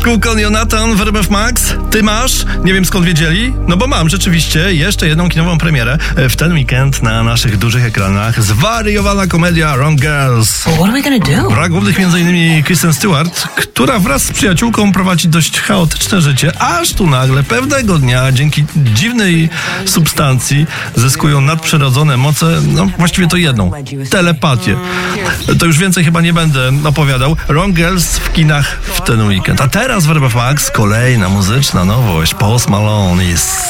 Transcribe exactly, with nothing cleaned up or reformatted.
Skółkon Jonathan w R M F Max. Ty masz? Nie wiem skąd wiedzieli. No bo mam rzeczywiście jeszcze jedną kinową premierę w ten weekend na naszych dużych ekranach. Zwariowana komedia Wrong Girls. What are we gonna do? W rolach głównych między innymi Kristen Stewart, która wraz z przyjaciółką prowadzi dość chaotyczne życie, aż tu nagle pewnego dnia dzięki dziwnej substancji zyskują nadprzyrodzone moce, no właściwie to jedną, telepatię. To już więcej chyba nie będę opowiadał. Wrong Girls w kinach w ten weekend. A teraz w R M F Max kolejna muzyczna nowość. Post Malone jest